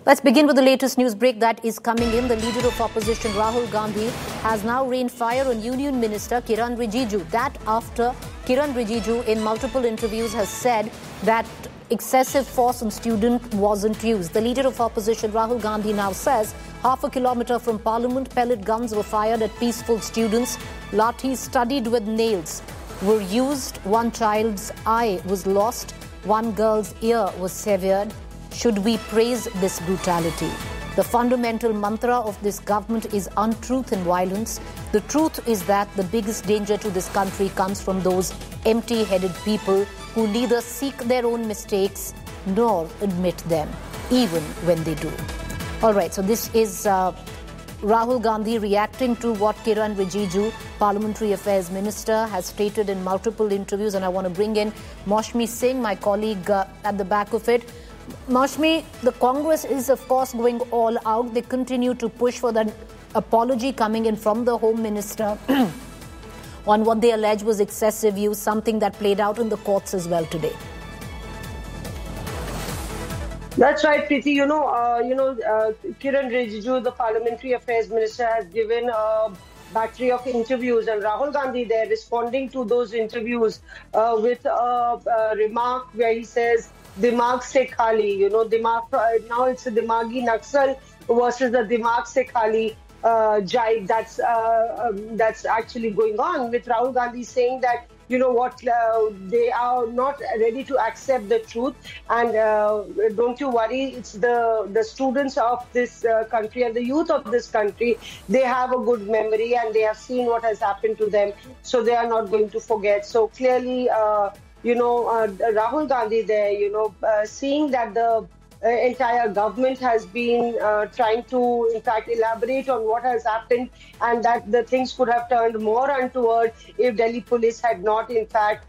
Let's begin with the latest news break that is coming in. The leader of opposition, Rahul Gandhi, has now rained fire on Union Minister Kiren Rijiju. That after Kiren Rijiju, in multiple interviews, has said that excessive force on students wasn't used. The leader of opposition, Rahul Gandhi, now says half a kilometre from Parliament, pellet guns were fired at peaceful students. Lathis studded with nails were used. One child's eye was lost. One girl's ear was severed. Should we praise this brutality? The fundamental mantra of this government is untruth and violence. The truth is that the biggest danger to this country comes from those empty-headed people who neither seek their own mistakes nor admit them, even when they do. All right, so this is Rahul Gandhi reacting to what Kiren Rijiju, Parliamentary Affairs Minister, has stated in multiple interviews. And I want to bring in Maushmi Singh, my colleague at the back of it. Maushmi, the Congress is of course going all out. They continue to push for that apology coming in from the Home Minister on what they allege was excessive use, something that played out in the courts as well today. That's right, Preeti. Kiren Rijiju, the Parliamentary Affairs Minister, has given a battery of interviews, and Rahul Gandhi there responding to those interviews with a remark where he says, Dimag se khali, now it's a Dimagi Naxal versus the Dimag se khali jibe that's actually going on, with Rahul Gandhi saying that, they are not ready to accept the truth, and don't you worry, it's the students of this country and the youth of this country, they have a good memory and they have seen what has happened to them, so they are not going to forget. So clearly, Rahul Gandhi there, seeing that the entire government has been trying to, in fact, elaborate on what has happened, and that the things could have turned more untoward if Delhi police had not, in fact,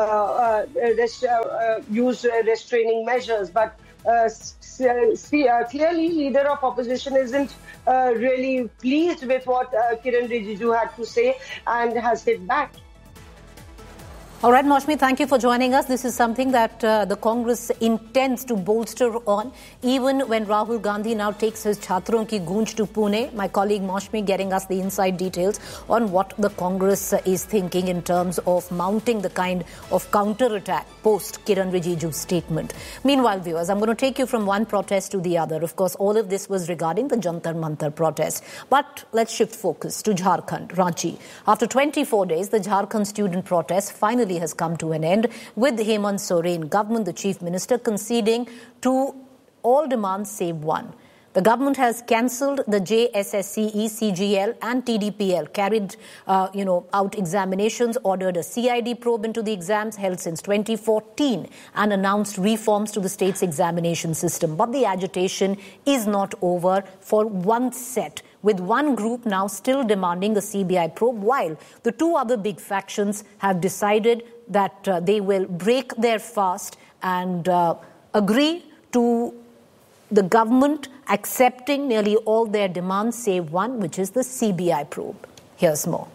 used restraining measures. But clearly, leader of opposition isn't really pleased with what Kiren Rijiju had to say and has hit back. All right, Maushmi, thank you for joining us. This is something that the Congress intends to bolster on, even when Rahul Gandhi now takes his Chhatron ki Goonj to Pune. My colleague Maushmi getting us the inside details on what the Congress is thinking in terms of mounting the kind of counter-attack post Kiren Rijiju's statement. Meanwhile, viewers, I'm going to take you from one protest to the other. Of course, all of this was regarding the Jantar Mantar protest. But let's shift focus to Jharkhand, Ranchi. After 24 days, the Jharkhand student protest finally has come to an end, with Hemant Soren government, the chief minister, conceding to all demands save one. The government has cancelled the JSSCE, CGL and TDPL, carried out examinations, ordered a CID probe into the exams held since 2014 and announced reforms to the state's examination system. But the agitation is not over for one set, with one group now still demanding a CBI probe, while the two other big factions have decided that they will break their fast and agree to the government accepting nearly all their demands, save one, which is the CBI probe. Here's more.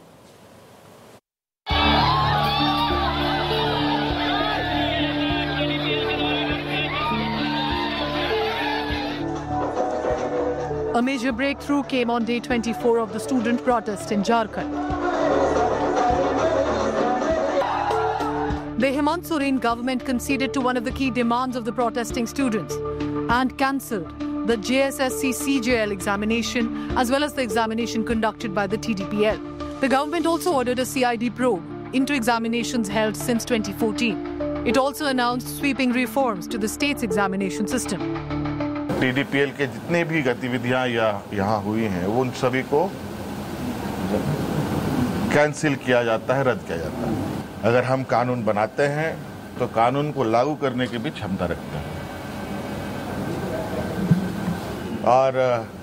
A major breakthrough came on day 24 of the student protest in Jharkhand. The Hemant Soren government conceded to one of the key demands of the protesting students and cancelled the JSSC CJL examination as well as the examination conducted by the TDPL. The government also ordered a CID probe into examinations held since 2014. It also announced sweeping reforms to the state's examination system. TDPL के जितने भी गतिविधियां यहाँ हुई हैं, वो उन सभी को कैंसिल किया जाता है, रद्द किया जाता है। अगर हम कानून बनाते हैं तो कानून को लागू करने की भी क्षमता रखते हैं, और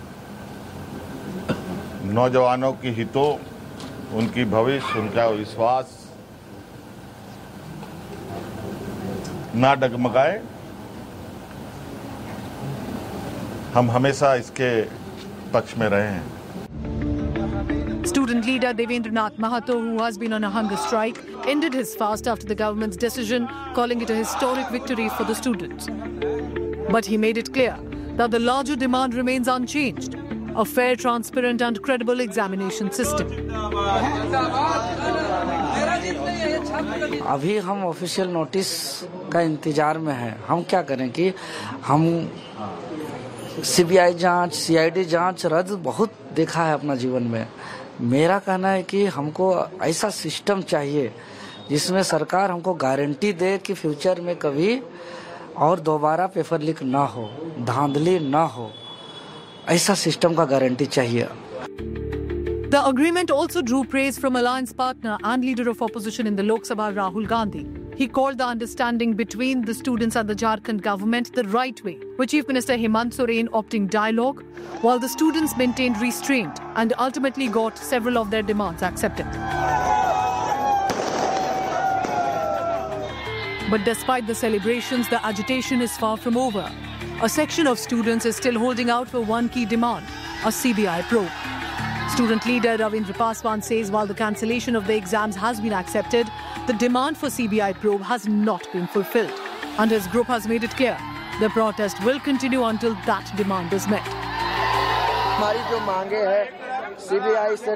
नौजवानों की हितों, उनकी भविष्य, उनका विश्वास ना डगमगाए, हम हमेशा इसके पक्ष में रहे हैं। Student leader Devendranath Mahato, who has been on a hunger strike, ended his fast after the government's decision, calling it a historic victory for the students. But he made it clear that the larger demand remains unchanged: a fair, transparent and credible examination system. अभी हम official notice का इंतजार में हैं। हम क्या करें कि हम सीबीआई जांच, सीआईडी जांच रद्द बहुत देखा है अपना जीवन में। मेरा कहना है कि हमको ऐसा सिस्टम चाहिए जिसमें सरकार हमको गारंटी दे कि फ्यूचर में कभी और दोबारा पेपर लीक ना हो, धांधली ना हो, ऐसा सिस्टम का गारंटी चाहिए। The agreement also drew praise from alliance partner and leader of opposition in the Lok Sabha, Rahul Gandhi. He called the understanding between the students and the Jharkhand government the right way, with Chief Minister Hemant Soren opting dialogue, while the students maintained restraint and ultimately got several of their demands accepted. But despite the celebrations, the agitation is far from over. A section of students is still holding out for one key demand: a CBI probe. Student leader Ravindra Paswan says while the cancellation of the exams has been accepted, the demand for CBI probe has not been fulfilled. And his group has made it clear, the protest will continue until that demand is met. हमारी जो मांगे है CBI से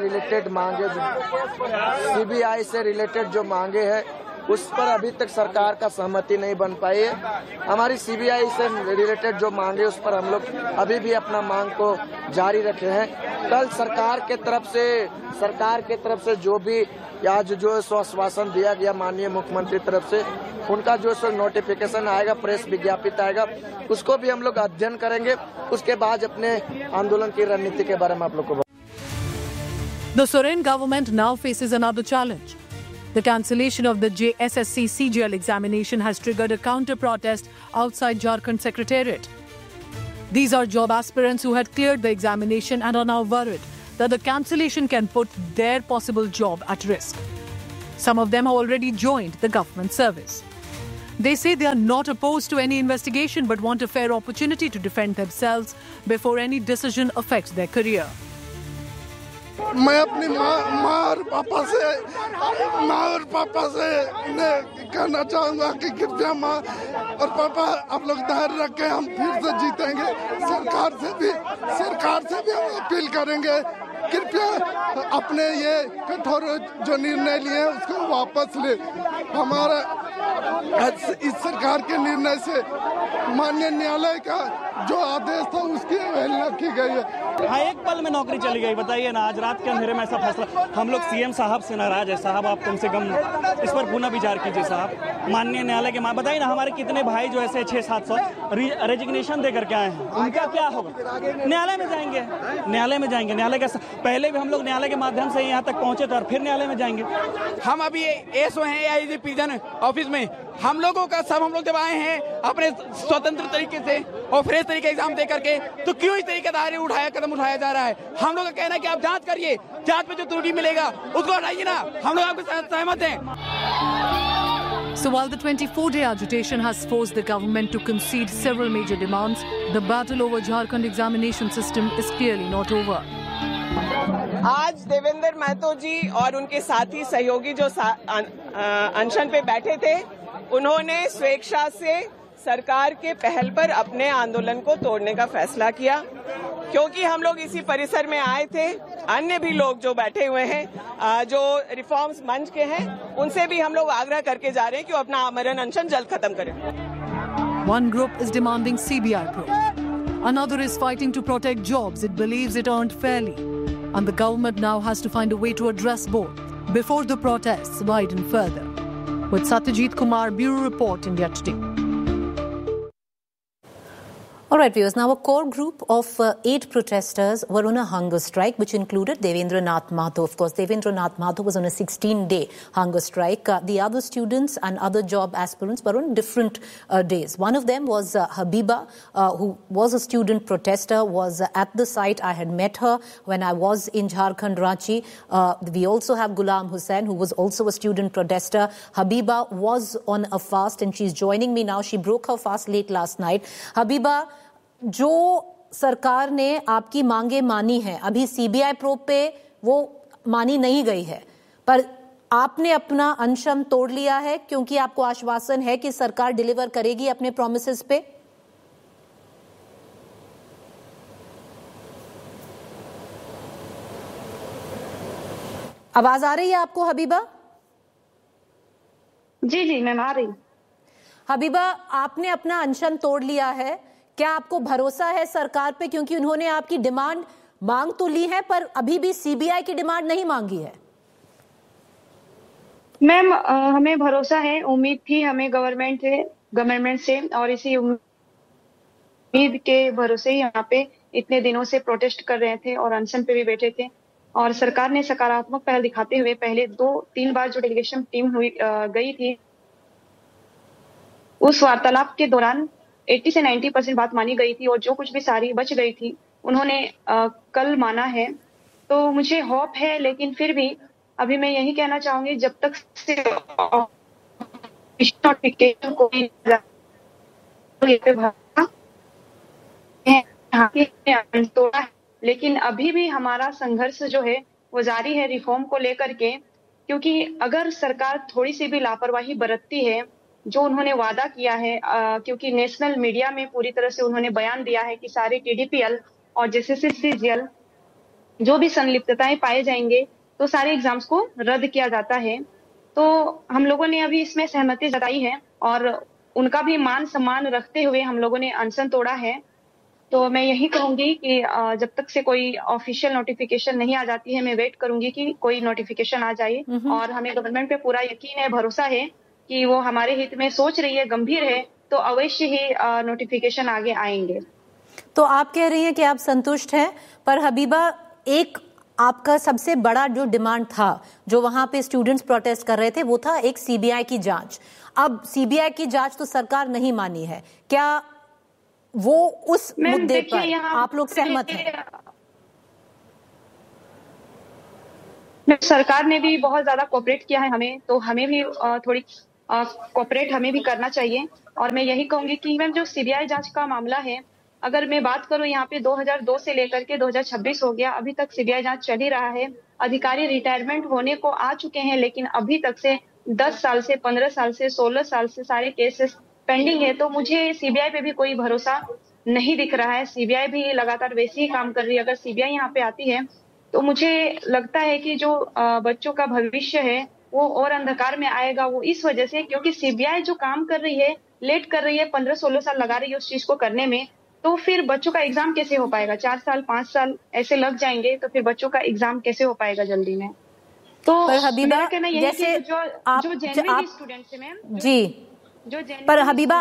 related जो मांगे है उस पर अभी तक सरकार का सहमति नहीं बन पाई है। हमारी सीबीआई से रिलेटेड जो मांगे उस पर हम लोग अभी भी अपना मांग को जारी रखे हैं। कल सरकार के तरफ से जो भी आज जो आश्वासन दिया गया माननीय मुख्यमंत्री तरफ से, उनका जो नोटिफिकेशन आएगा, प्रेस विज्ञापित आएगा, उसको भी हम लोग अध्ययन करेंगे। उसके बाद अपने आंदोलन की रणनीति के बारे में आप लोग को। The Soren government now faces another challenge. The cancellation of the JSSC CGL examination has triggered a counter-protest outside Jharkhand Secretariat. These are job aspirants who had cleared the examination and are now worried that the cancellation can put their possible job at risk. Some of them have already joined the government service. They say they are not opposed to any investigation but want a fair opportunity to defend themselves before any decision affects their career. मैं अपनी माँ और पापा से कहना चाहूँगा कि कृपया माँ और पापा आप लोग धैर्य रखें, हम फिर से जीतेंगे। सरकार से भी हम अपील करेंगे, कृपया अपने ये कठोर जो निर्णय लिए उसको वापस ले। हमारा इस सरकार के निर्णय से माननीय न्यायालय का जो आदेश था उसकी अवहेलना की गई है। हाँ, एक पल में नौकरी चली गई। बताइए ना, आज रात के अंधेरे में ऐसा फैसला। हम लोग सीएम साहब से नाराज है। साहब आप कम से कम इस पर पुनः विचार कीजिए साहब। माननीय न्यायालय के बताइए ना, हमारे कितने भाई जो ऐसे 600-700 रेजिग्नेशन दे करके आए हैं, उनका क्या होगा? न्यायालय में जाएंगे। न्यायालय का पहले भी हम लोग न्यायालय के माध्यम से यहाँ तक पहुंचे थे और फिर न्यायालय में जाएंगे। हम अभी एसओ हैं आईजी प्रिजन ऑफिस में। हम लोग जब आए हैं अपने स्वतंत्र तरीके से और फ्रेश तरीके एग्जाम दे करके, तो क्यों इस तरीके का कदम उठाया जा रहा है? हम लोग का कहना है कि आप जांच करिए, जांच में जो त्रुटि मिलेगा उसको हटाइए ना। हम लोग आपके साथ सहमत हैं। So while the 24-day agitation has forced the government to concede several major demands, the battle over Jharkhand examination system is clearly not over. आज देवेंद्र महतो जी और उनके साथी सहयोगी जो अनशन पे बैठे थे, उन्होंने स्वेच्छा से सरकार के पहल पर अपने आंदोलन को तोड़ने का फैसला किया। क्योंकि हम लोग इसी परिसर में आए थे, अन्य भी लोग जो बैठे हुए हैं, जो रिफॉर्म्स मंच के हैं, उनसे भी हम लोग आग्रह करके जा रहे हैं कि वो अपना आमरण अनशन जल्द खत्म करें। One group is demanding CBI probe. Another is fighting to protect jobs it believes it earned fairly. And the government now has to find a way to address both before the protests widen further. With Satyajit Kumar, Bureau Report, India Today. All right, viewers. Now, a core group of 8 protesters were on a hunger strike, which included Devendra Nath Mahato. Of course, Devendra Nath Mahato was on a 16-day hunger strike. The other students and other job aspirants were on different days. One of them was Habiba, who was a student protester, was at the site. I had met her when I was in Jharkhand, Ranchi. We also have Ghulam Hussain, who was also a student protester. Habiba was on a fast, and she's joining me now. She broke her fast late last night. Habiba, जो सरकार ने आपकी मांगे मानी है, अभी CBI probe पे वो मानी नहीं गई है, पर आपने अपना अनशन तोड़ लिया है क्योंकि आपको आश्वासन है कि सरकार डिलीवर करेगी अपने प्रॉमिसेस पे। आवाज आ रही है आपको हबीबा? जी जी मैम आ रही। हबीबा, आपने अपना अनशन तोड़ लिया है, क्या आपको भरोसा है सरकार पे? क्योंकि उन्होंने आपकी डिमांड मांग तो ली है पर अभी भी सीबीआई की डिमांड नहीं मांगी है। मैम हमें भरोसा है, उम्मीद थी हमें गवर्नमेंट से, और इसी उम्मीद के भरोसे ही यहाँ पे इतने दिनों से प्रोटेस्ट कर रहे थे और अनशन पे भी बैठे थे। और सरकार ने सकारात्मक पहल दिखाते हुए पहले 2-3 बार जो डेलीगेशन टीम गई थी, उस वार्तालाप के दौरान 80 से 90% बात मानी गई थी और जो कुछ भी सारी बच गई थी उन्होंने कल माना है। तो मुझे होप है, लेकिन फिर भी अभी मैं यही कहना चाहूंगी, जब तक से नोटिफिकेशन को तोड़ा है, लेकिन अभी भी हमारा संघर्ष जो है वो जारी है रिफॉर्म को लेकर के। क्योंकि अगर सरकार थोड़ी सी भी लापरवाही बरतती है, जो उन्होंने वादा किया है, क्योंकि नेशनल मीडिया में पूरी तरह से उन्होंने बयान दिया है कि सारे टीडीपीएल और जेएसएस-सीजीएल जो भी संलिप्तताएं पाए जाएंगे तो सारे एग्जाम्स को रद्द किया जाता है। तो हम लोगों ने अभी इसमें सहमति जताई है और उनका भी मान सम्मान रखते हुए हम लोगों ने अनशन तोड़ा है। तो मैं यही कहूंगी कि जब तक से कोई ऑफिशियल नोटिफिकेशन नहीं आ जाती है, मैं वेट करूंगी कि कोई नोटिफिकेशन आ जाए। और हमें गवर्नमेंट पे पूरा यकीन है, भरोसा है कि वो हमारे हित में सोच रही है, गंभीर है, तो अवश्य ही नोटिफिकेशन आगे आएंगे। तो आप कह रही हैं कि आप संतुष्ट हैं, पर हबीबा एक आपका सबसे बड़ा जो डिमांड था, जो वहां पे स्टूडेंट्स प्रोटेस्ट कर रहे थे, वो था एक सीबीआई की जांच। अब सीबीआई की जांच तो सरकार नहीं मानी है, क्या वो उस मुद्दे पर आप लोग सहमत हैं? सरकार ने भी बहुत ज्यादा कोऑपरेट किया है हमें, तो हमें भी थोड़ी कोऑपरेट हमें भी करना चाहिए। और मैं यही कहूंगी कि मैम जो सीबीआई जांच का मामला है, अगर मैं बात करूं यहाँ पे 2002 से लेकर के 2026 हो गया, अभी तक सीबीआई जांच चल ही रहा है। अधिकारी रिटायरमेंट होने को आ चुके हैं, लेकिन अभी तक से 10 साल से 15 साल से 16 साल से सारे केसेस पेंडिंग है। तो मुझे सीबीआई पे भी कोई भरोसा नहीं दिख रहा है। सीबीआई भी लगातार वैसे ही काम कर रही है। अगर सीबीआई यहाँ पे आती है तो मुझे लगता है कि जो बच्चों का भविष्य है वो और अंधकार में आएगा। वो इस वजह से क्योंकि सीबीआई जो काम कर रही है, लेट कर रही है, 15-16 साल लगा रही है उस चीज को करने में, तो फिर बच्चों का एग्जाम कैसे हो पाएगा? 4 साल 5 साल ऐसे लग जाएंगे, तो फिर बच्चों का एग्जाम कैसे हो पाएगा जल्दी में? तो हबीबा, जैसे जो जेन्युइन स्टूडेंट्स है मैम जी, पर हबीबा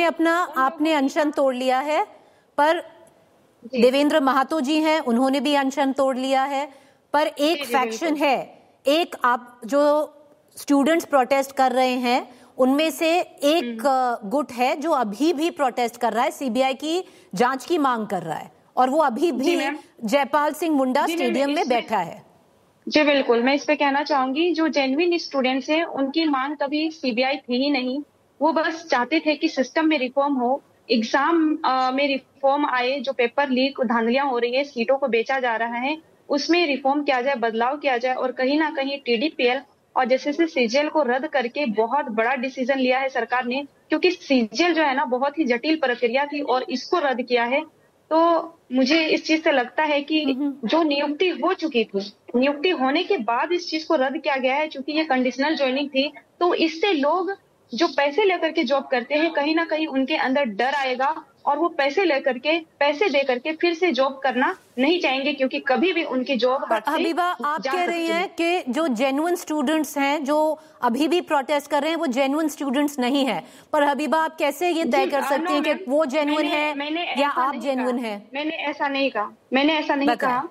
आपने अनशन तोड़ लिया है, पर देवेंद्र महतो जी हैं, उन्होंने भी अनशन तोड़ लिया है। पर एक फैक्शन है, एक आप जो स्टूडेंट्स प्रोटेस्ट कर रहे हैं उनमें से एक गुट है जो अभी भी प्रोटेस्ट कर रहा है, सीबीआई की जांच की मांग कर रहा है, और वो अभी भी जयपाल सिंह मुंडा स्टेडियम में बैठा है। जी बिल्कुल, मैं इस पे कहना चाहूंगी, जो जेन्युइन स्टूडेंट्स हैं उनकी मांग कभी सीबीआई थी ही नहीं। वो बस चाहते थे कि सिस्टम में रिफॉर्म हो, एग्जाम में रिफॉर्म आए, जो पेपर लीक धांधलियां हो रही है, सीटों को बेचा जा रहा है, उसमें रिफॉर्म किया जाए, बदलाव किया जाए। और कहीं ना कहीं टीडीपीएल और जैसे सीजीएल को रद्द करके बहुत बड़ा डिसीजन लिया है सरकार ने, क्योंकि सीजीएल जो है ना बहुत ही जटिल प्रक्रिया थी और इसको रद्द किया है। तो मुझे इस चीज से लगता है कि जो नियुक्ति हो चुकी थी, नियुक्ति होने के बाद इस चीज को रद्द किया गया है, क्योंकि ये कंडीशनल ज्वाइनिंग थी। तो इससे लोग जो पैसे लेकर के जॉब करते हैं, कहीं ना कहीं उनके अंदर डर आएगा और वो पैसे दे करके फिर से जॉब करना नहीं चाहेंगे, क्योंकि कभी भी उनकी जॉब हबीबा, आप कह रही हैं कि जो जेन्युइन स्टूडेंट्स हैं जो अभी भी प्रोटेस्ट कर रहे हैं वो जेन्युइन स्टूडेंट्स नहीं है। पर हबीबा, आप कैसे ये तय कर सकती हैं कि वो जेन्युइन है या आप जेन्युइन है? मैंने ऐसा नहीं कहा, मैंने ऐसा नहीं कहा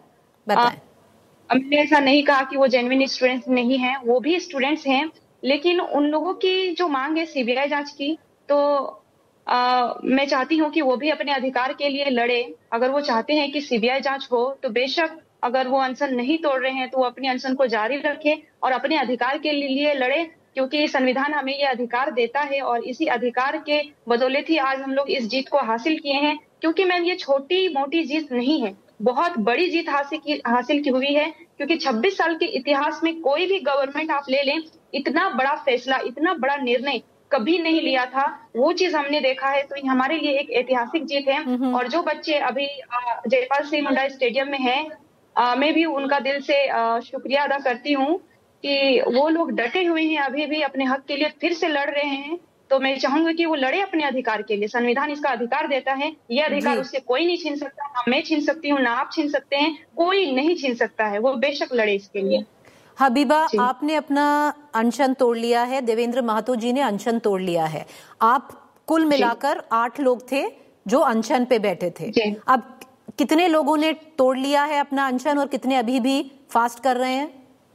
कि वो जेन्युइन स्टूडेंट्स नहीं है, वो भी स्टूडेंट्स हैं। लेकिन उन लोगों की जो मांग है सीबीआई जांच की, तो मैं चाहती हूँ कि वो भी अपने अधिकार के लिए लड़े। अगर वो चाहते हैं कि सीबीआई जांच हो तो बेशक, अगर वो अनशन नहीं तोड़ रहे हैं तो वो अपने अनशन को जारी रखे और अपने अधिकार के लिए लड़े, क्योंकि संविधान हमें ये अधिकार देता है और इसी अधिकार के बदौलत ही आज हम लोग इस जीत को हासिल किए हैं। क्योंकि मैम ये छोटी मोटी जीत नहीं है, बहुत बड़ी जीत हासिल की हुई है। क्योंकि 26 साल के इतिहास में कोई भी गवर्नमेंट आप ले लें, इतना बड़ा फैसला, इतना बड़ा निर्णय कभी नहीं लिया था। वो चीज हमने देखा है, तो हमारे लिए एक ऐतिहासिक जीत है। और जो बच्चे अभी जयपाल सिंह मुंडा स्टेडियम में हैं, मैं भी उनका दिल से शुक्रिया अदा करती हूँ कि वो लोग डटे हुए हैं, अभी भी अपने हक के लिए फिर से लड़ रहे हैं। तो मैं चाहूंगी कि वो लड़े अपने अधिकार के लिए। संविधान इसका अधिकार देता है, ये अधिकार उससे कोई नहीं छीन सकता। ना मैं छीन सकती हूँ, ना आप छीन सकते हैं, कोई नहीं छीन सकता है। वो बेशक लड़े इसके लिए। हबीबा, आपने अपना अनशन तोड़ लिया है, देवेंद्र महतो जी ने अनशन तोड़ लिया है। आप कुल मिलाकर 8 लोग थे जो अनशन पे बैठे थे। अब कितने लोगों ने तोड़ लिया है अपना अनशन और कितने अभी भी फास्ट कर रहे हैं?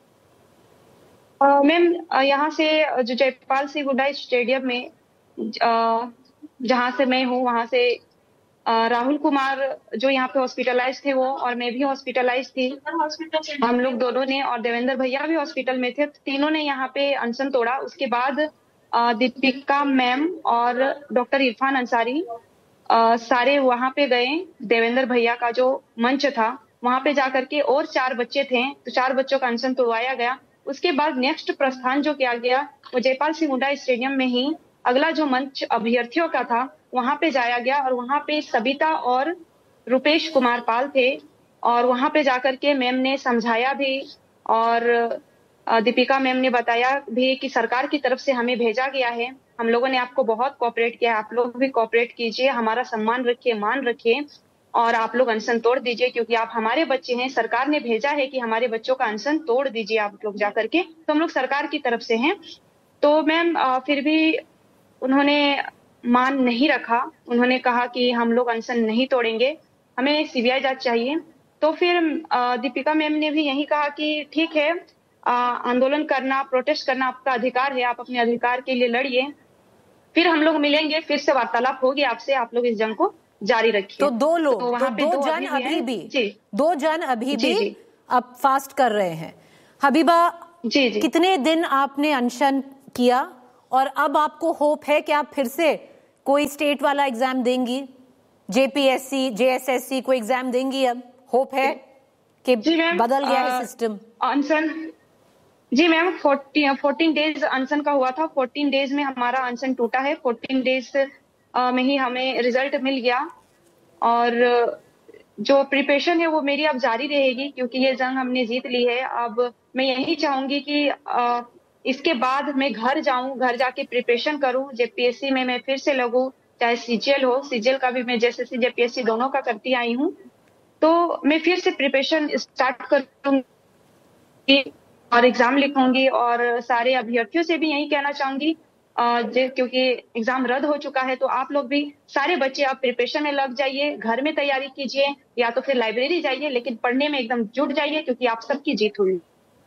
मैम, यहाँ से जो जयपाल सिंह हुड्डा स्टेडियम में जहाँ से मैं हूँ, वहां से राहुल कुमार जो यहाँ पे हॉस्पिटलाइज थे वो, और मैं भी हॉस्पिटलाइज थी, हम लोग दोनों ने, और देवेंद्र भैया भी हॉस्पिटल में थे, तीनों ने यहाँ पे अनशन तोड़ा। उसके बाद दीपिका मैम और डॉक्टर इरफान अंसारी सारे वहां पे गए। देवेंद्र भैया का जो मंच था वहां पे जाकर के, और 4 बच्चे थे तो 4 बच्चों का अनशन तोड़वाया गया। उसके बाद नेक्स्ट प्रस्थान जो किया गया वो जयपाल सिंह हुड्डा स्टेडियम में ही अगला जो मंच अभ्यर्थियों का था वहां पे जाया गया, और वहां पे सबिता और रुपेश कुमार पाल थे, और वहां पे जाकर के मैम ने समझाया भी, और दीपिका मैम ने बताया भी कि सरकार की तरफ से हमें भेजा गया है, हम लोगों ने आपको बहुत कोऑपरेट किया है, आप लोग भी कोऑपरेट कीजिए, हमारा सम्मान रखिए, मान रखिए, और आप लोग अनशन तोड़ दीजिए, क्योंकि आप हमारे बच्चे हैं, सरकार ने भेजा है कि हमारे बच्चों का अनशन तोड़ दीजिए आप लोग जाकर के। तो हम लोग सरकार की तरफ से हैं। तो मैम फिर भी उन्होंने मान नहीं रखा, उन्होंने कहा कि हम लोग अनशन नहीं तोड़ेंगे, हमें सीबीआई जांच चाहिए। तो फिर दीपिका मैम ने भी यही कहा कि ठीक है, आंदोलन करना, प्रोटेस्ट करना आपका अधिकार है, आप अपने अधिकार के लिए लड़िए, फिर हम लोग मिलेंगे, फिर से वार्तालाप होगी आपसे, आप लोग इस जंग को जारी रखिए। तो 2 लोग, तो 2 जन अभी भी, 2 जन अभी भी अब फास्ट कर रहे हैं। हबीबा, कितने दिन आपने अनशन किया और अब आपको होप है कि आप फिर से कोई स्टेट वाला एग्जाम देंगी, जेपीएससी, जेएसएससी कोई एग्जाम देंगी? अब होप है कि बदल गया है सिस्टम? अनशन, जी मैम, 14 डेज अनशन का हुआ था। 14 डेज में हमारा अनशन टूटा है। 14 डेज में ही हमें रिजल्ट मिल गया, और जो प्रिपरेशन है वो मेरी अब जारी रहेगी, क्योंकि ये जंग हमने जीत ली है। अब मैं यही चाहूंगी कि इसके बाद मैं घर जाऊं, घर जाके प्रिपरेशन करूं, जेपीएससी में मैं फिर से लगूं, चाहे सीजीएल हो, सीजीएल का भी मैं जेएसएससी जेपीएससी दोनों का करती आई हूं, तो मैं फिर से प्रिपरेशन स्टार्ट करूंगी और एग्जाम लिखूंगी। और सारे अभ्यर्थियों से भी यही कहना चाहूंगी, क्योंकि एग्जाम रद्द हो चुका है, तो आप लोग भी, सारे बच्चे आप प्रिपरेशन में लग जाइए, घर में तैयारी कीजिए, या तो फिर लाइब्रेरी जाइए, लेकिन पढ़ने में एकदम जुट जाइए, क्योंकि आप सबकी जीत हुई।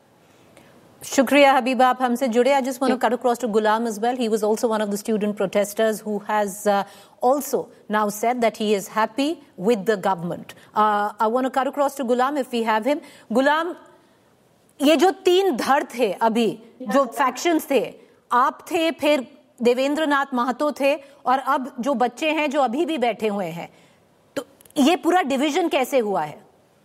शुक्रिया हबीबा, आप हमसे जुड़े। I just want to cut across to Ghulam as well. He was also one of the student protesters who has also now said that he is happy with the government. I want to cut across to Ghulam if we have him. Ghulam, ये जो 3 धड़ थे अभी, जो factions थे, आप थे, फिर देवेंद्र नाथ महतो थे, और अब जो बच्चे हैं जो अभी भी बैठे हुए हैं, तो ये पूरा डिवीजन कैसे हुआ है?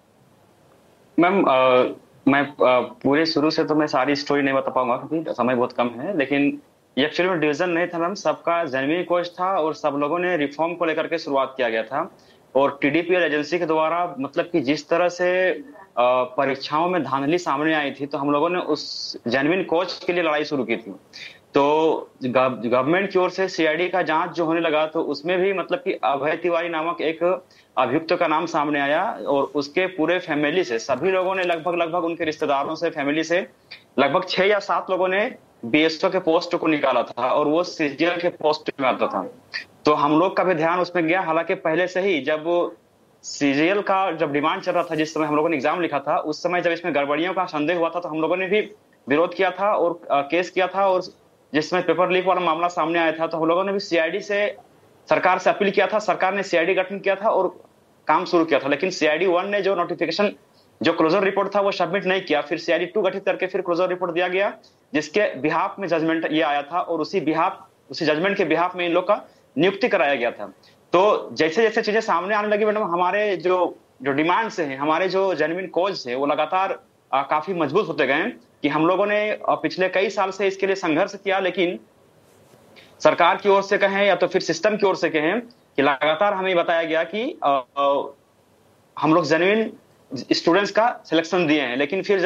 मैम, मैं पूरे शुरू से तो मैं सारी स्टोरी नहीं बता पाऊंगा क्योंकि समय बहुत कम है, लेकिन ये एक्चुअली में डिवीजन नहीं था मैम, सबका जेन्युइन कोच था, और सब लोगों ने रिफॉर्म को लेकर के शुरुआत किया गया था। और टीडीपी एजेंसी के द्वारा, मतलब कि जिस तरह से परीक्षाओं में धांधली सामने आई थी, तो हम लोगों ने उस जेन्युइन कोच के लिए लड़ाई शुरू की थी। तो गवर्नमेंट की ओर से सीआईडी का जांच जो होने लगा, तो उसमें भी मतलब कि अभय तिवारी नामक एक अभियुक्त का नाम सामने आया, और उसके पूरे फैमिली से सभी लोगों ने लगभग उनके रिश्तेदारों से, फैमिली से लगभग 6 या 7 लोगों ने बीएसओ के पोस्ट को निकाला था, और वो सीजीएल के पोस्ट में आता था। तो हम लोग का भी ध्यान उसमें गया, हालांकि पहले से ही जब सीजीएल का जब डिमांड चल रहा था, जिस समय हम लोगों ने एग्जाम लिखा था, उस समय जब इसमें गड़बड़ियों का संदेह हुआ था, तो हम लोगों ने भी विरोध किया था और केस किया था। और जिस समय पेपर लीक वाला मामला सामने आया था, तो हम लोगों ने भी सीआईडी से, सरकार से अपील किया था, सरकार ने सीआईडी गठन किया था और काम शुरू किया था। लेकिन सीआईडी 1 ने जो नोटिफिकेशन, जो क्लोजर रिपोर्ट था, वो सबमिट नहीं किया। फिर सीआईडी 2 गठित करके फिर क्लोजर रिपोर्ट दिया गया, जिसके बिहाफ में जजमेंट ये आया था, और उसी जजमेंट के बिहाफ में इन लोग का नियुक्ति कराया गया था। तो जैसे जैसे चीजें सामने आने लगी मैडम, हमारे जो डिमांड्स हैं, हमारे जो जेन्युइन कॉज है, वो लगातार काफी मजबूत होते गए, कि हम लोगों ने पिछले कई साल से इसके लिए संघर्ष किया, लेकिन सरकार की ओर से कहें या तो फिर सिस्टम की ओर से कहें, कि लगातार हमें बताया गया कि हम लोग जेन्युइन स्टूडेंट्स का सिलेक्शन दिए हैं, लेकिन फिर जब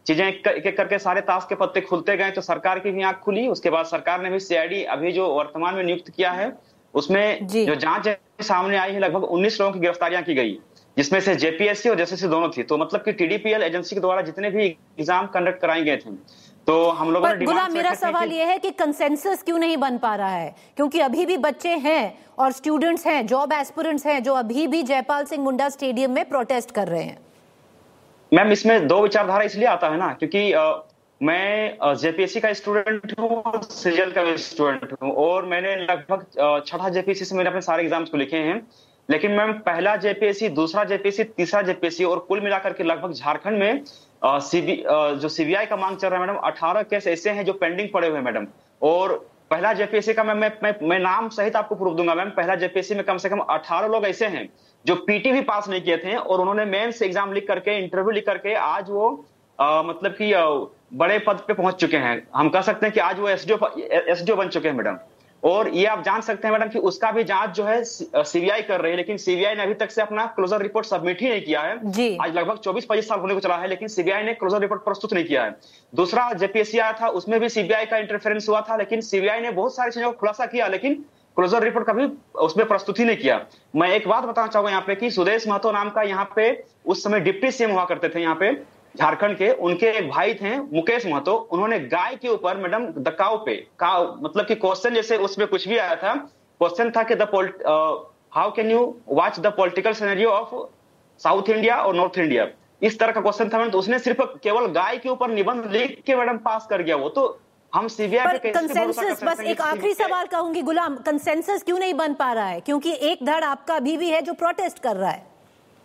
चीजें एक एक करके सारे ताश के पत्ते खुलते गए, तो सरकार की भी आंख खुली। उसके बाद सरकार ने भी सीआईडी अभी जो वर्तमान में नियुक्त किया है, उसमें जो जांच सामने आई है, लगभग 19 लोगों की गिरफ्तारियां की गई, जिसमें से जेपीएससी और जेएसएससी दोनों थी। तो मतलब कि टीडीपीएल एजेंसी के द्वारा जितने भी एग्जाम कंडक्ट कराए गए थे, तो हम लोगों ने गुलाम, मेरा सवाल यह है कि कंसेंसस क्यों नहीं बन पा रहा है? क्योंकि अभी भी बच्चे हैं और स्टूडेंट्स हैं, जॉब एस्पिरेंट्स हैं, जो अभी भी जयपाल सिंह मुंडा स्टेडियम में प्रोटेस्ट कर रहे हैं। मैम, इसमें दो विचारधारा इसलिए आता है ना, क्योंकि मैं जेपीएससी का स्टूडेंट हूँ, सीजीएल का भी स्टूडेंट हूँ, और मैंने लगभग 6 जेपीएससी से मैंने अपने सारे एग्जाम्स को लिखे हैं। लेकिन मैम, पहला जेपीएससी, दूसरा जेपीएससी, तीसरा जेपीएससी और कुल मिलाकर के लगभग झारखंड में जो सीबीआई का मांग चल रहा है मैडम, 18 केस ऐसे हैं जो पेंडिंग पड़े हुए हैं मैडम। और पहला जेपीएससी का मैं नाम सहित आपको प्रूफ दूंगा मैम। पहला जेपीएससी में कम से कम 18 लोग ऐसे हैं जो पीटी भी पास नहीं किए थे, और उन्होंने मेंस एग्जाम लिख करके, इंटरव्यू लिख करके आज वो मतलब कि बड़े पद पे पहुंच चुके हैं। हम कह सकते हैं कि आज वो एसडीओ बन चुके हैं मैडम। और ये आप जान सकते हैं मैडम कि उसका भी जांच जो है सीबीआई कर रही है, लेकिन सीबीआई ने अभी तक से अपना क्लोजर रिपोर्ट सबमिट ही नहीं किया है। आज लगभग 24-25 साल होने को चला है, लेकिन सीबीआई ने क्लोजर रिपोर्ट प्रस्तुत नहीं किया है। दूसरा जेपीएससी आया था, उसमें भी सीबीआई का इंटरफेरेंस हुआ था, लेकिन सीबीआई ने बहुत सारी चीजों को खुलासा किया, लेकिन क्लोजर रिपोर्ट का भी उसमें प्रस्तुत ही नहीं किया। मैं एक बात बताना चाहूंगा यहाँ पे कि सुदेश महतो नाम का यहाँ पे उस समय डिप्टी सीएम हुआ करते थे यहाँ पे झारखंड के, उनके एक भाई थे मुकेश महतो। उन्होंने गाय के ऊपर मैडम दकाव पे मतलब कि क्वेश्चन, जैसे उसमें कुछ भी आया था, क्वेश्चन था कि how can you watch the political scenario of south India और नॉर्थ इंडिया, इस तरह का क्वेश्चन था मैडम। तो उसने सिर्फ केवल गाय के ऊपर निबंध लिख के मैडम पास कर गया वो। तो हम सीबीआई पे कंसेंसस, बस एक आखिरी सवाल कहूंगी गुलाम, कंसेंसस क्यों नहीं बन पा रहा है? क्योंकि एक धड़ आपका अभी भी है जो प्रोटेस्ट कर रहा है।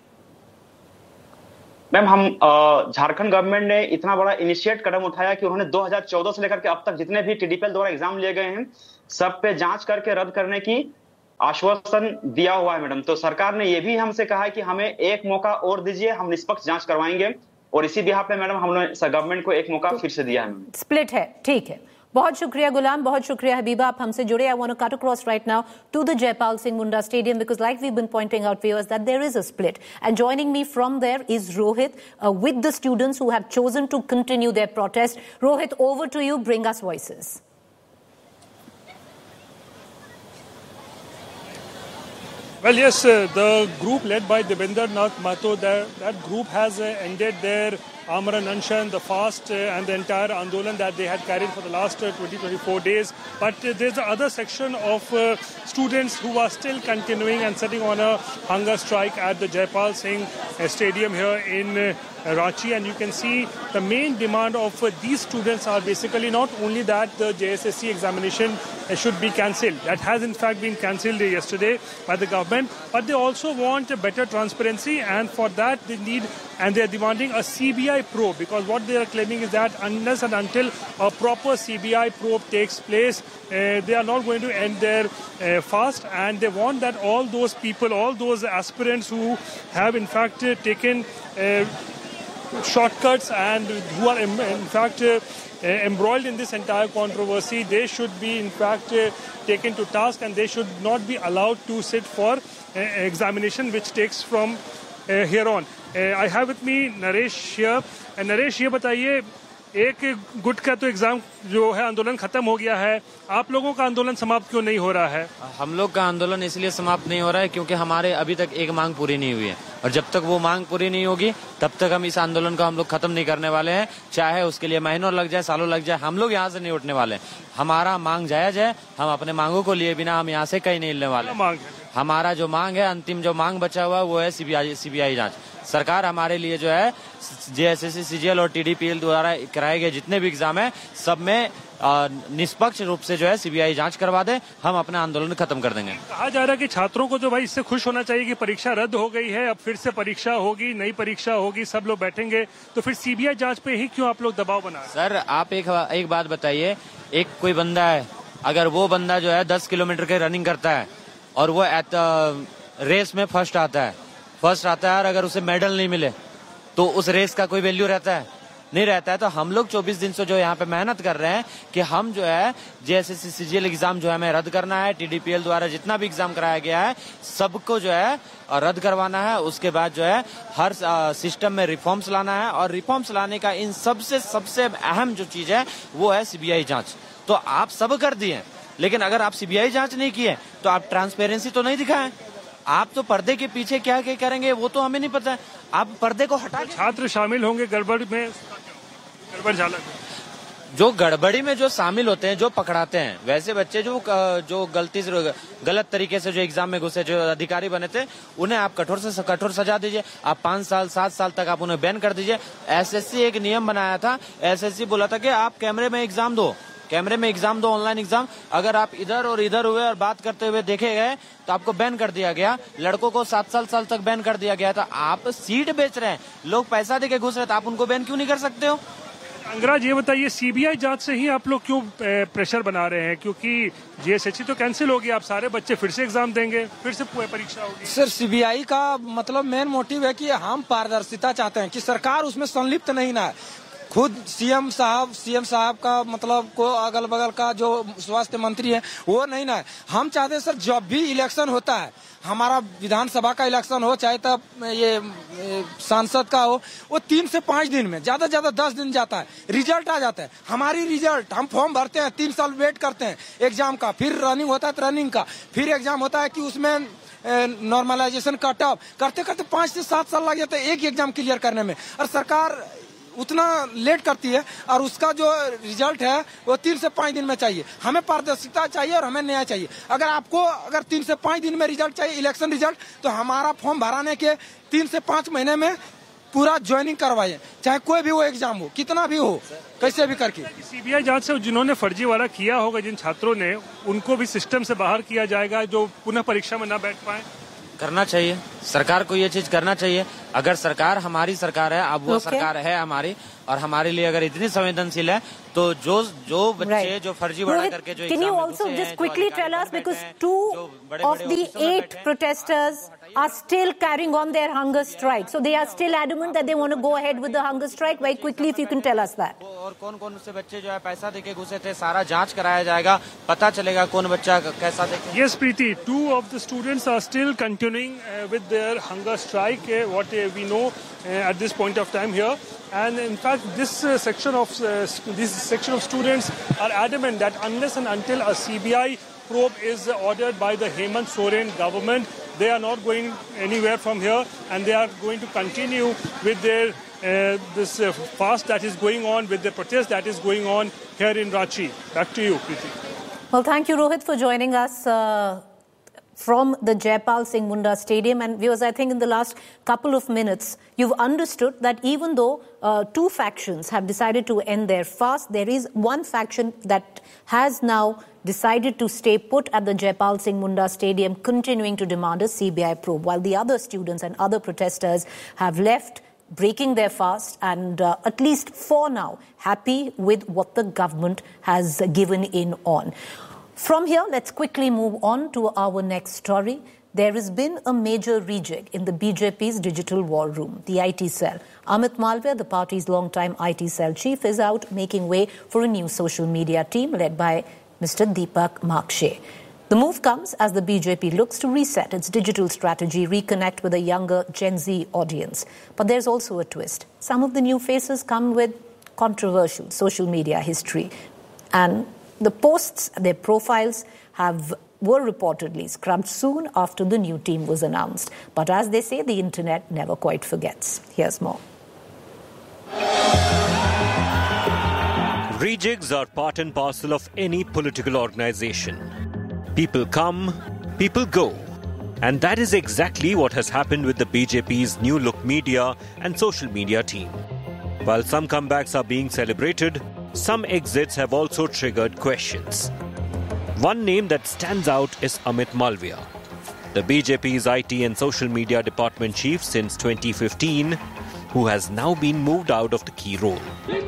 मैम, हम झारखंड गवर्नमेंट ने इतना बड़ा इनिशिएट कदम उठाया कि उन्होंने 2014 से लेकर के अब तक जितने भी टीडीपीएल द्वारा एग्जाम लिए गए हैं, सब पे जांच करके रद्द करने की आश्वासन दिया हुआ है मैडम। तो सरकार ने यह भी हमसे कहा है कि हमें एक मौका और दीजिए, हम निष्पक्ष जांच करवाएंगे, और इसी बिहाफ पे मैडम हमने गवर्नमेंट को एक मौका फिर से दिया है। स्प्लिट है, ठीक है। बहुत शुक्रिया गुलाम, बहुत शुक्रिया हबीबा, आप हमसे जुड़े। I want to cut across right now to the Jaipal Singh Munda stadium, because like we've been pointing out viewers that there is a split, and joining me from there is Rohit with the students who have chosen to continue their protest. Rohit, over to you, bring us voices. Well, yes, the group led by Devender Nath Mahto, that group has ended their Amran Anshan, the fast and the entire Andolan that they had carried for the last 20-24 days. But there's the other section of students who are still continuing and sitting on a hunger strike at the Jayapal Singh Stadium here in Ranchi. And you can see the main demand of these students are basically not only that the JSSC examination should be cancelled. That has in fact been cancelled yesterday by the government. But they also want a better transparency, and for that they need, and they are demanding a CBI probe, because what they are claiming is that unless and until a proper CBI probe takes place, they are not going to end their fast. And they want that all those people, all those aspirants who have in fact taken shortcuts and who are in fact embroiled in this entire controversy, they should be in fact taken to task, and they should not be allowed to sit for examination which takes from here on. I have with me Naresh here. Naresh, ये बताइए, एक गुट का तो exam जो है आंदोलन खत्म हो गया है, आप लोगों का आंदोलन समाप्त क्यों नहीं हो रहा है? हम लोग का आंदोलन इसलिए समाप्त नहीं हो रहा है क्योंकि हमारे अभी तक एक मांग पूरी नहीं हुई है, और जब तक वो मांग पूरी नहीं होगी तब तक हम इस आंदोलन को हम लोग खत्म नहीं करने वाले हैं। चाहे उसके लिए महीनों लग जाए, सालों लग जाए, हम लोग यहाँ से नहीं उठने वाले। हमारा मांग जायज है, हम अपने मांगों को लिए बिना हम यहाँ से कहीं नहीं हिलने वाले। हमारा जो मांग है, अंतिम जो मांग बचा हुआ है वो है सीबीआई जांच। सरकार हमारे लिए जो है जेएसएससी, सीजीएल और टीडीपीएल द्वारा कराए गए जितने भी एग्जाम है, सब में निष्पक्ष रूप से जो है सीबीआई जांच करवा दे, हम अपना आंदोलन खत्म कर देंगे। कहा जा रहा है कि छात्रों को जो भाई इससे खुश होना चाहिए कि परीक्षा रद्द हो गई है, अब फिर से परीक्षा होगी, नई परीक्षा होगी, सब लोग बैठेंगे, तो फिर सीबीआई जांच पे ही क्यों आप लोग दबाव बना रहे हैं? सर, आप एक बात बताइए, एक कोई बंदा है, अगर वो बंदा जो है 10 किलोमीटर के रनिंग करता है और वो रेस में फर्स्ट आता है और अगर उसे मेडल नहीं मिले तो उस रेस का कोई वैल्यू रहता है? नहीं रहता है, तो हम लोग 24 दिन से जो यहाँ पे मेहनत कर रहे हैं कि हम जो है JSSC CGL एग्जाम जो है हमें रद्द करना है। TDPL द्वारा जितना भी एग्जाम कराया गया है सबको जो है रद्द करवाना है। उसके बाद जो है हर सिस्टम में रिफॉर्म्स लाना है, और रिफॉर्म्स लाने का इन सबसे अहम जो चीज है वो है CBI जांच। तो आप सब कर दिए, लेकिन अगर आप CBI जांच नहीं किए तो आप ट्रांसपेरेंसी तो नहीं दिखाएं। आप तो पर्दे के पीछे क्या क्या करेंगे वो तो हमें नहीं पता है। आप पर्दे को हटा के छात्र शामिल होंगे गड़बड़ में, गड़बड़ झाला जो गड़बड़ी में जो शामिल होते हैं, जो पकड़ाते हैं, वैसे बच्चे जो गलत तरीके से जो एग्जाम में घुसे, जो अधिकारी बने थे, उन्हें आप कठोर से कठोर सजा दीजिए। आप 5 साल 7 साल तक आप उन्हें बैन कर दीजिए। SSC एक नियम बनाया था, SSC बोला था कि आप कैमरे में एग्जाम दो, ऑनलाइन एग्जाम। अगर आप इधर और इधर हुए और बात करते हुए देखे गए तो आपको बैन कर दिया गया। लड़कों को 7 साल तक बैन कर दिया गया था। आप सीट बेच रहे हैं, लोग पैसा देके घुस रहे हैं, तो आप उनको बैन क्यों नहीं कर सकते हो? अंगराज, ये बताइए CBI जांच से ही आप लोग क्यों प्रेशर बना रहे हैं? क्योंकि JSSC तो कैंसिल होगी, आप सारे बच्चे फिर से एग्जाम देंगे, फिर से परीक्षा होगी। सर, CBI का मतलब मेन मोटिव है कि हम पारदर्शिता चाहते हैं कि सरकार उसमें संलिप्त नहीं ना है। खुद सीएम साहब का मतलब को अगल बगल का जो स्वास्थ्य मंत्री है वो नहीं ना है। हम चाहते हैं सर, जब भी इलेक्शन होता है, हमारा विधानसभा का इलेक्शन हो चाहे तब ये सांसद का हो, वो 3 से 5 दिन में, ज्यादा 10 दिन जाता है, रिजल्ट आ जाता है। हमारी रिजल्ट, हम फॉर्म भरते हैं, 3 साल वेट करते हैं एग्जाम का, फिर रनिंग होता है तो रनिंग का, फिर एग्जाम होता है कि उसमें नॉर्मलाइजेशन कट ऑफ करते 5 से 7 साल लग जाते हैं एक एग्जाम क्लियर करने में। और सरकार उतना लेट करती है और उसका जो रिजल्ट है वो 3 से 5 दिन में चाहिए। हमें पारदर्शिता चाहिए और हमें न्याय चाहिए। अगर 3 से 5 दिन में रिजल्ट चाहिए, इलेक्शन रिजल्ट, तो हमारा फॉर्म भराने के 3 से 5 महीने में पूरा ज्वाइनिंग करवाइए, चाहे कोई भी वो एग्जाम हो, कितना भी हो, कैसे भी करके। CBI जांच से जिन्होंने फर्जीवाड़ा किया होगा, जिन छात्रों ने, उनको भी सिस्टम से बाहर किया जाएगा, जो पुनः परीक्षा में न बैठ पाए? करना चाहिए, सरकार को ये चीज करना चाहिए। अगर सरकार हमारी सरकार है, अब वो सरकार है हमारी, और हमारे लिए अगर इतनी संवेदनशील है, तो जो बच्चे जो फर्जीवाड़ा करके जो Can you also just quickly tell us, because 2 of the 8 protesters are still carrying on their hunger strike, so they are still adamant that they want to go ahead with the hunger strike. Very quickly, if you can tell us that. और कौन से बच्चे जो है पैसा देके घुसे थे, सारा जांच कराया जाएगा, पता चलेगा कौन बच्चा कैसा देके। Yes, Preeti, 2 of the students are still continuing with their hunger strike. What we know at this point of time here. And in fact, this section of students are adamant that unless and until a CBI probe is ordered by the Hemant Soren government, they are not going anywhere from here, and they are going to continue with their this fast that is going on, with the protest that is going on here in Ranchi. Back to you, Preeti. Well, thank you, Rohit, for joining us from the Jaipal Singh Munda Stadium. And viewers, I think in the last couple of minutes, you've understood that even though 2 factions have decided to end their fast, there is one faction that has now decided to stay put at the Jaipal Singh Munda Stadium, continuing to demand a CBI probe, while the other students and other protesters have left, breaking their fast, and at least for now, happy with what the government has given in on. From here, let's quickly move on to our next story. There has been a major rejig in the BJP's digital war room, the IT cell. Amit Malviya, the party's longtime IT cell chief, is out making way for a new social media team led by Mr. Deepak Makshe. The move comes as the BJP looks to reset its digital strategy, reconnect with a younger Gen Z audience. But there's also a twist. Some of the new faces come with controversial social media history, and the posts, their profiles were reportedly scrubbed soon after the new team was announced. But as they say, the internet never quite forgets. Here's more. Rejigs are part and parcel of any political organization. People come, people go. And that is exactly what has happened with the BJP's new look media and social media team. While some comebacks are being celebrated, some exits have also triggered questions. One name that stands out is Amit Malviya, the BJP's IT and social media department chief since 2015, who has now been moved out of the key role.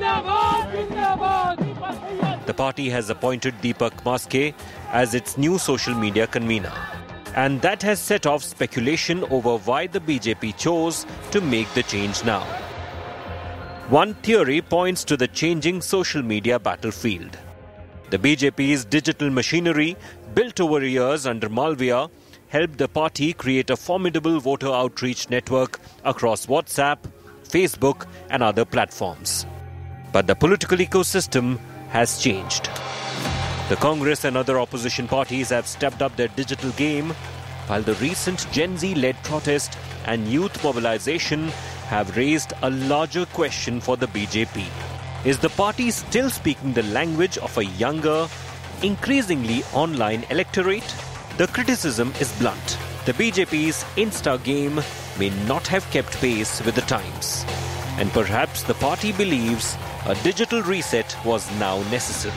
The party has appointed Deepak Makshe as its new social media convener. And that has set off speculation over why the BJP chose to make the change now. One theory points to the changing social media battlefield. The BJP's digital machinery, built over years under Malviya, helped the party create a formidable voter outreach network across WhatsApp, Facebook and other platforms. But the political ecosystem has changed. The Congress and other opposition parties have stepped up their digital game, while the recent Gen Z-led protest and youth mobilization have raised a larger question for the BJP. Is the party still speaking the language of a younger, increasingly online electorate? The criticism is blunt. The BJP's Insta game may not have kept pace with the times. And perhaps the party believes a digital reset was now necessary.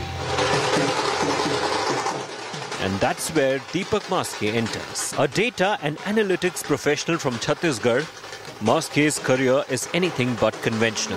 And that's where Deepak Maske enters. A data and analytics professional from Chhattisgarh, Maske's career is anything but conventional.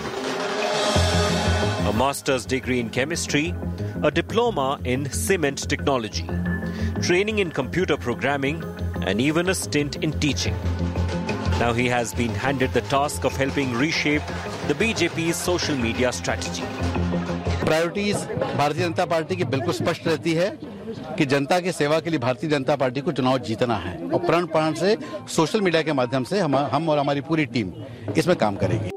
A master's degree in chemistry, a diploma in cement technology, training in computer programming, and even a stint in teaching. Now he has been handed the task of helping reshape the BJP's social media strategy. Priorities Bharatiya Janata party की बिल्कुल स्पष्ट रहती है कि जनता की सेवा के लिए भारतीय जनता पार्टी को चुनाव जीतना है और प्रण प्राण से सोशल मीडिया के माध्यम से हम और हमारी पूरी टीम इसमें काम करेगी.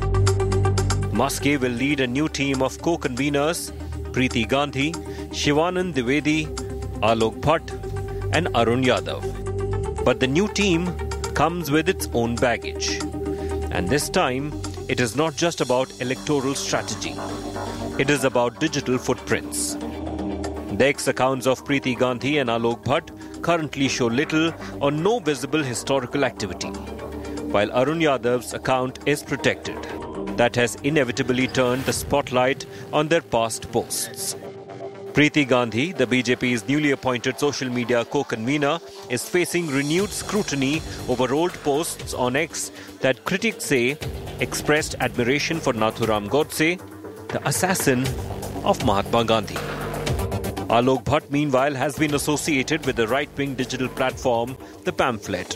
Maske will lead a new team of co-conveners, Preeti Gandhi, Shivanand Dwivedi, Alok Bhatt and Arun Yadav. But the new team comes with its own baggage. And this time, it is not just about electoral strategy. It is about digital footprints. The ex-accounts of Preeti Gandhi and Alok Bhatt currently show little or no visible historical activity, while Arun Yadav's account is protected. That has inevitably turned the spotlight on their past posts. Preeti Gandhi, the BJP's newly appointed social media co-convener, is facing renewed scrutiny over old posts on X that critics say expressed admiration for Nathuram Godse, the assassin of Mahatma Gandhi. Alok Bhatt, meanwhile, has been associated with the right-wing digital platform, The Pamphlet.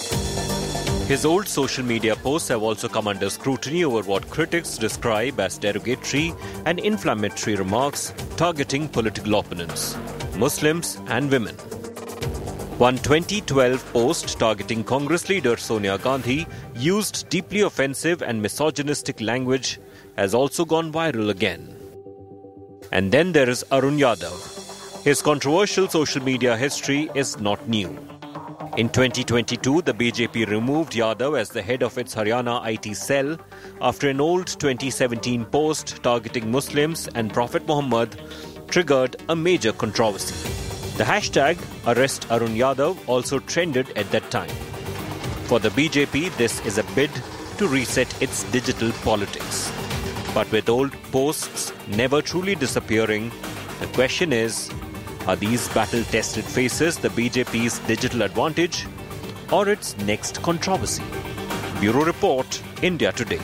His old social media posts have also come under scrutiny over what critics describe as derogatory and inflammatory remarks targeting political opponents, Muslims and women. One 2012 post targeting Congress leader Sonia Gandhi used deeply offensive and misogynistic language has also gone viral again. And then there is Arun Yadav. His controversial social media history is not new. In 2022, the BJP removed Yadav as the head of its Haryana IT cell after an old 2017 post targeting Muslims and Prophet Muhammad triggered a major controversy. The hashtag Arrest Arun Yadav also trended at that time. For the BJP, this is a bid to reset its digital politics. But with old posts never truly disappearing, the question is, are these battle-tested faces the BJP's digital advantage or its next controversy? Bureau Report, India Today.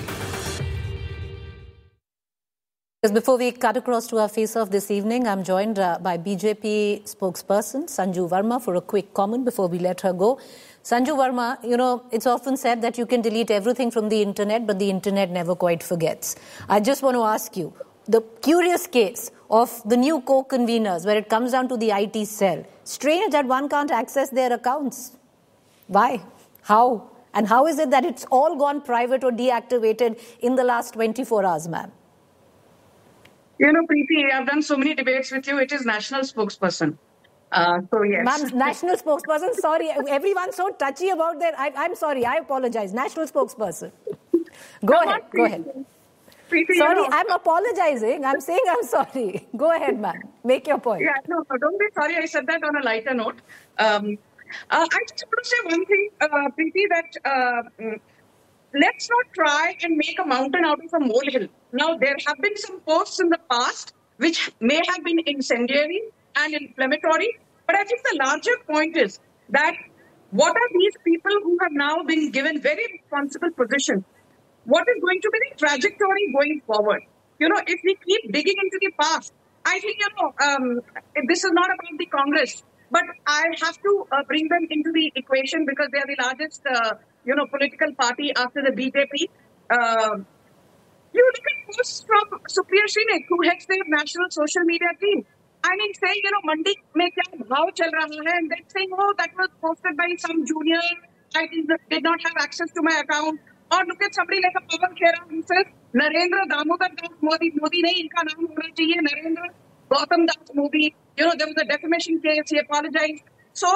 Before we cut across to our face-off this evening, I'm joined by BJP spokesperson Sanju Verma for a quick comment before we let her go. Sanju Verma, you know, it's often said that you can delete everything from the internet, but the internet never quite forgets. I just want to ask you, the curious case of the new co-conveners where it comes down to the IT cell. Strange that one can't access their accounts. Why? How? And how is it that it's all gone private or deactivated in the last 24 hours, ma'am? You know, Preeti, I've done so many debates with you. It is national spokesperson. So, yes. Ma'am, national spokesperson, sorry. Everyone's so touchy about their... I'm sorry, I apologize. National spokesperson. Go ahead. Preeti, sorry, I'm apologizing. I'm saying I'm sorry. Go ahead, ma'am. Make your point. Yeah, no, don't be sorry. I said that on a lighter note. I just want to say one thing, Preeti, that let's not try and make a mountain out of a molehill. Now, there have been some posts in the past which may have been incendiary and inflammatory, but I think the larger point is that what are these people who have now been given very responsible positions? What is going to be the trajectory going forward? You know, if we keep digging into the past, I think, this is not about the Congress, but I have to bring them into the equation because they are the largest, political party after the BJP. You look at posts from Supriya Shrinek, who heads their national social media team. I mean, saying, mandi mein kya bhav chal raha hai, and then saying, oh, that was posted by some junior. I did not have access to my account. Or look at somebody like a Pawan Khera who says, Narendra Damodar Das Modi nahi, inka naam hona chahiye, Narendra Gautam Das Modi. There was a defamation case, he apologized. So,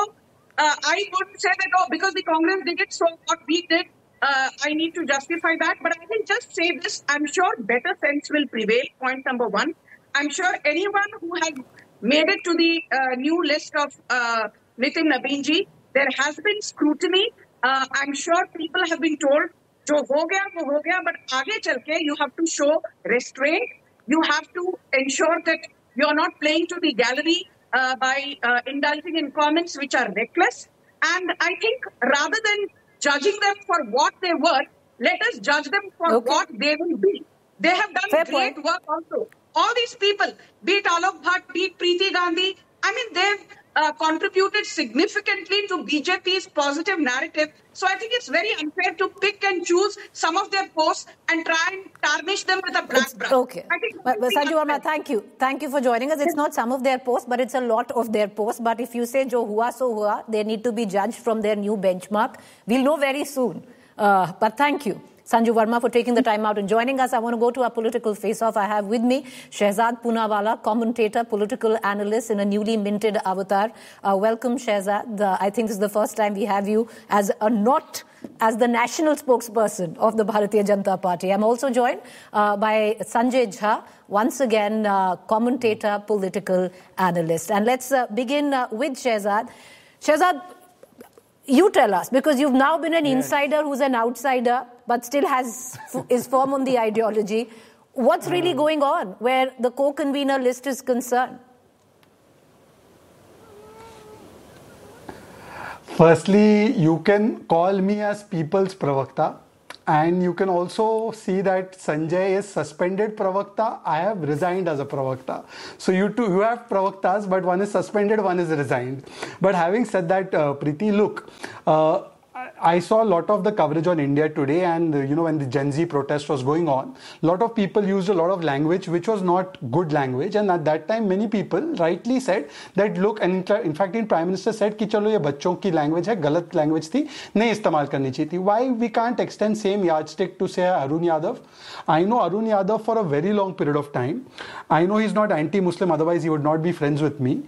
I wouldn't say that, because the Congress did it, so what we did, I need to justify that. But I will just say this, I'm sure better sense will prevail, point number one. I'm sure anyone who has made it to the new list of Nitin Nabeenji, there has been scrutiny. I'm sure people have been told, jo ho gaya, wo ho gaya, but aage chalke, you have to show restraint. You have to ensure that you're not playing to the gallery by indulging in comments which are reckless. And I think rather than judging them for what they were, let us judge them for what they will be. They have done great work also. All these people, be it Alok Bhatt, be it Preeti Gandhi, I mean, they've contributed significantly to BJP's positive narrative. So I think it's very unfair to pick and choose some of their posts and try and tarnish them with a black brush. Okay. Sanju Verma, thank you. Thank you for joining us. It's not some of their posts, but it's a lot of their posts. But if you say jo hua so hua, they need to be judged from their new benchmark. We'll know very soon. But thank you, Sanju Verma, for taking the time out and joining us. I want to go to our political face-off. I have with me Shehzad Poonawalla, commentator, political analyst in a newly minted avatar. Welcome, Shehzad. I think this is the first time we have you as the national spokesperson of the Bharatiya Janata Party. I'm also joined by Sanjay Jha, once again commentator, political analyst. And let's begin with Shehzad. Shehzad, you tell us, because you've now been an insider who's an outsider, but still is firm on the ideology. What's really going on where the co-convener list is concerned? Firstly, you can call me as People's Pravakta, and you can also see that Sanjay is suspended Pravakta. I have resigned as a Pravakta. So you have Pravaktas, but one is suspended, one is resigned. But having said that, Preeti, look, I saw a lot of the coverage on India Today, and when the Gen Z protest was going on, a lot of people used a lot of language which was not good language, and at that time many people rightly said that look, and in fact the Prime Minister said कि चलो ये बच्चों की language है, गलत language थी, नहीं इस्तेमाल करनी चाहिए थी. Why we can't extend same yardstick to say Arun Yadav? I know Arun Yadav for a very long period of time. I know he's not anti-Muslim, otherwise he would not be friends with me.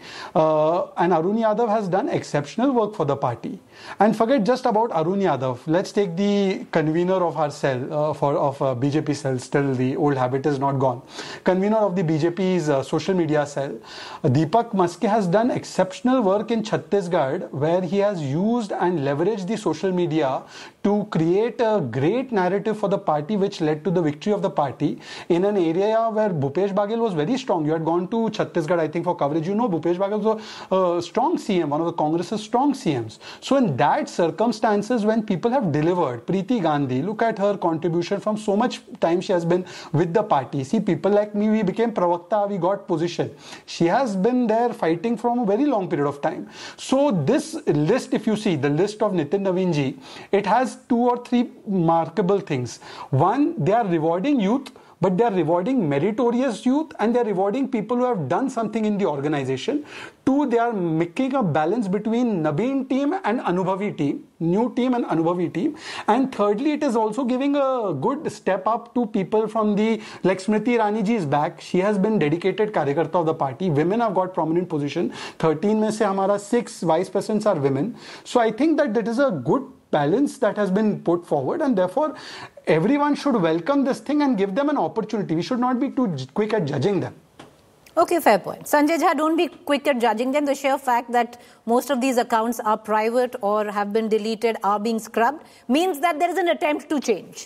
And Arun Yadav has done exceptional work for the party. And forget just about Arun Yadav. Let's take the convener of our cell, of BJP cell, still the old habit is not gone. Convener of the BJP's social media cell. Deepak Maske has done exceptional work in Chhattisgarh, where he has used and leveraged the social media to create a great narrative for the party, which led to the victory of the party in an area where Bhupesh Baghel was very strong. You had gone to Chhattisgarh, I think, for coverage. Bhupesh Baghel was a strong CM, one of the Congress's strong CMs. So in that circumstances, when people have delivered, Preeti Gandhi, look at her contribution from so much time she has been with the party. See, people like me, we became Pravakta, we got position. She has been there fighting from a very long period of time. So this list, if you see, the list of Nitin Naveen, it has 2 or 3 remarkable things. One, they are rewarding youth, but they are rewarding meritorious youth, and they are rewarding people who have done something in the organization. 2, they are making a balance between Nabeen team and Anubhavi team, new team and Anubhavi team. And thirdly, it is also giving a good step up to people from like Smriti Irani ji is back. She has been dedicated Karyakarta of the party. Women have got prominent position. 13 mein se hamara 6 vice presidents are women. So I think that is a good balance that has been put forward, and therefore everyone should welcome this thing and give them an opportunity. We should not be too quick at judging them. Okay, fair point. Sanjay Jha, don't be quick at judging them. The sheer fact that most of these accounts are private or have been deleted, are being scrubbed, means that there is an attempt to change.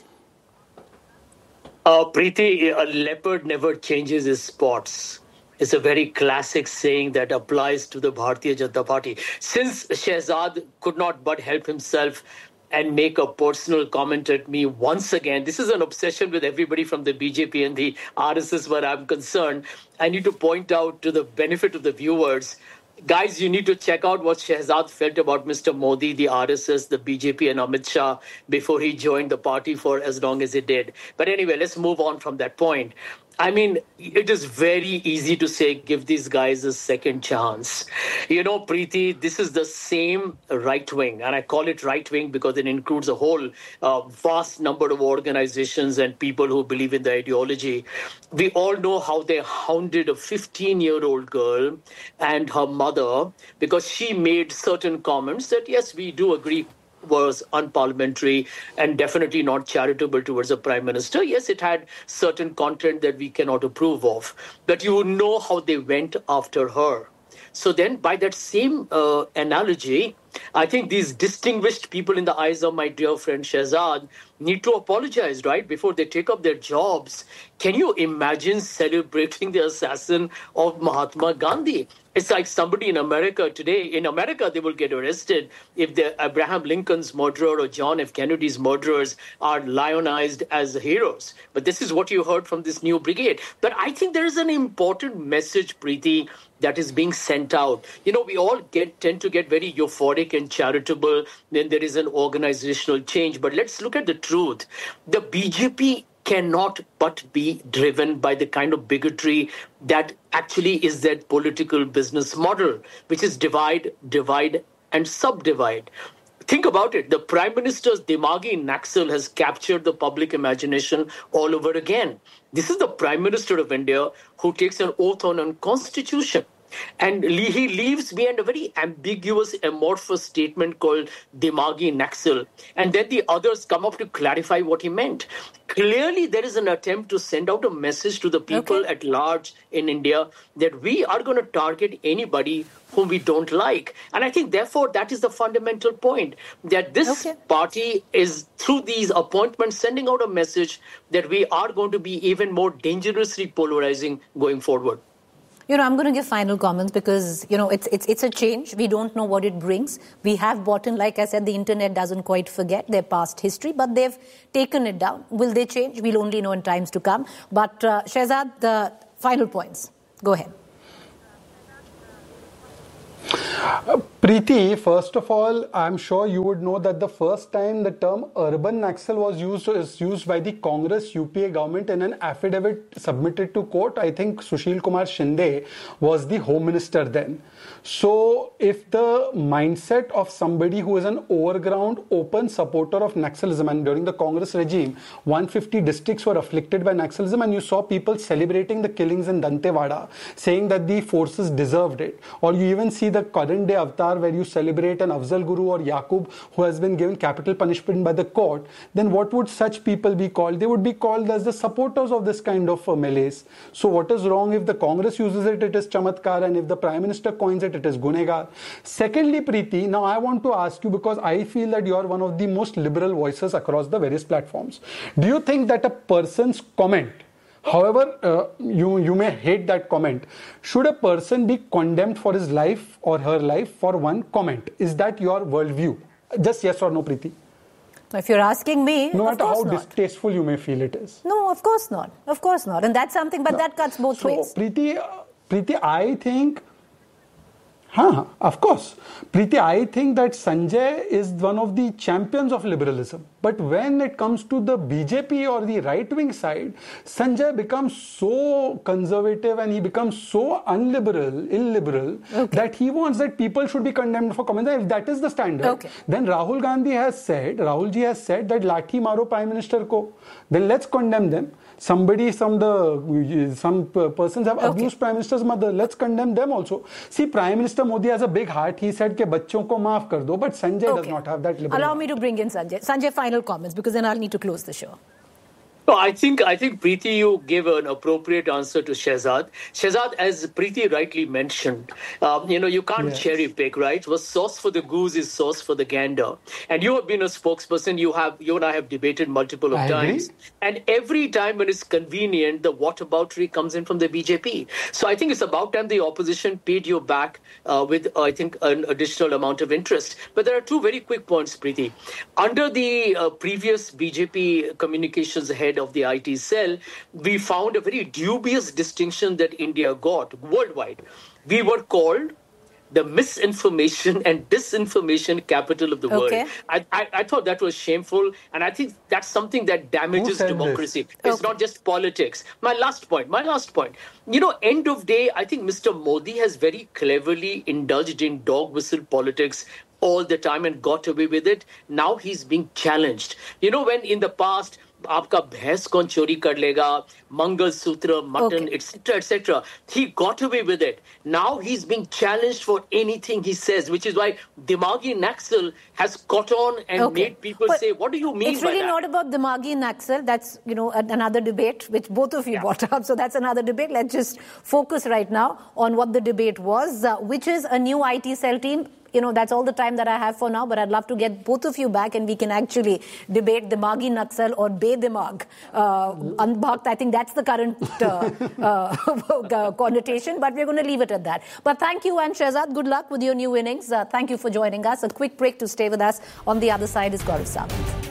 Preeti, a leopard never changes his spots. It's a very classic saying that applies to the Bharatiya Janata Party. Since Shehzad could not but help himself and make a personal comment at me once again, this is an obsession with everybody from the BJP and the RSS where I'm concerned. I need to point out, to the benefit of the viewers, Guys, you need to check out what Shehzad felt about Mr. Modi, the RSS, the BJP and Amit Shah before he joined the party for as long as he did. But anyway, let's move on from that point. I mean, it is very easy to say, give these guys a second chance. You know, Preeti, this is the same right wing, and I call it right wing because it includes a whole vast number of organizations and people who believe in the ideology. We all know how they hounded a 15-year-old girl and her mother because she made certain comments that, yes, we do agree was unparliamentary and definitely not charitable towards the Prime Minister. Yes, it had certain content that we cannot approve of. But you know how they went after her. So then, by that same analogy, I think these distinguished people in the eyes of my dear friend Shehzad need to apologize, right, before they take up their jobs. Can you imagine celebrating the assassin of Mahatma Gandhi? It's like somebody in America today. In America, they will get arrested if the Abraham Lincoln's murderer or John F. Kennedy's murderers are lionized as heroes. But this is what you heard from this new brigade. But I think there is an important message, Preeti, that is being sent out. You know, we all tend to get very euphoric and charitable when there is an organizational change. But let's look at the truth. The BJP cannot but be driven by the kind of bigotry that actually is their political business model, which is divide, and subdivide. Think about it. The Prime Minister's Dimagi Naxal has captured the public imagination all over again. This is the Prime Minister of India who takes an oath on a constitution. And he leaves behind a very ambiguous, amorphous statement called Dimagi Naxal. And then the others come up to clarify what he meant. Clearly, there is an attempt to send out a message to the people at large in India that we are going to target anybody whom we don't like. And I think, therefore, that is the fundamental point, that this party is, through these appointments, sending out a message that we are going to be even more dangerously polarizing going forward. You know, I'm going to give final comments because, you know, it's a change. We don't know what it brings. We have bought in, like I said, the internet doesn't quite forget their past history, but they've taken it down. Will they change? We'll only know in times to come. But Shehzad, the final points. Go ahead. Preeti, first of all, I'm sure you would know that the first time the term urban Naxal was used by the Congress UPA government in an affidavit submitted to court. I think Sushil Kumar Shinde was the Home Minister then. So if the mindset of somebody who is an overground, open supporter of Naxalism, and during the Congress regime, 150 districts were afflicted by Naxalism, and you saw people celebrating the killings in Dantewada, saying that the forces deserved it. Or you even see the current day avatar where you celebrate an Afzal Guru or Yaqub who has been given capital punishment by the court. Then what would such people be called? They would be called as the supporters of this kind of melees. So what is wrong if the Congress uses it, it is Chamatkar, and if the Prime Minister coins it, it is Gunegar. Secondly, Preeti, now I want to ask you, because I feel that you are one of the most liberal voices across the various platforms. Do you think that a person's comment, however you may hate that comment, should a person be condemned for his life or her life for one comment? Is that your worldview? Just yes or no, Preeti? If you're asking me, no matter how distasteful you may feel it is. No, of course not. Of course not. And that's something, but that cuts both ways. Preeti, I think... of course. Preeti, I think that Sanjay is one of the champions of liberalism. But when it comes to the BJP or the right-wing side, Sanjay becomes so conservative and he becomes so illiberal, that he wants that people should be condemned for comments. And if that is the standard, then Rahul ji has said that Lathi Maro Prime Minister ko, then let's condemn them. Some persons have abused Prime Minister's mother. Let's condemn them also. See, Prime Minister Modi has a big heart. He said कि बच्चों को माफ कर दो, but Sanjay does not have that liberty. Allow me to bring in Sanjay. Sanjay, final comments, because then I'll need to close the show. No, I think Preeti, you gave an appropriate answer to Shehzad. Shehzad, as Preeti rightly mentioned, you can't cherry pick, right? What's sauce for the goose is sauce for the gander. And you have been a spokesperson. You and I have debated multiple of times. And every time when it's convenient, the whataboutery comes in from the BJP. So I think it's about time the opposition paid you back with, I think, an additional amount of interest. But there are two very quick points, Preeti. Under the previous BJP communications head of the IT cell, we found a very dubious distinction that India got worldwide. We were called the misinformation and disinformation capital of the world. I thought that was shameful, and I think that's something that damages democracy. It's not just politics. My last point. You know, end of day, I think Mr. Modi has very cleverly indulged in dog whistle politics all the time and got away with it. Now he's being challenged. You know, when in the past, आपका भैंस कौन चोरी कर लेगा, मंगल सूत्र, mutton, etc. He got away with it. Now he's being challenged for anything he says, which is why Dimagi Naxal has caught on and made people say, what do you mean by that? It's really not about Dimagi Naxal. That's, you know, another debate, which both of you brought up. So that's another debate. Let's just focus right now on what the debate was, which is a new IT cell team. You know, that's all the time that I have for now, but I'd love to get both of you back and we can actually debate Dimagi Naxal or Bedimag. Unbhakt, I think that's the current connotation, but we're going to leave it at that. But thank you, and Shehzad, good luck with your new innings. Thank you for joining us. A quick break to stay with us. On the other side is Gaurav Sawant.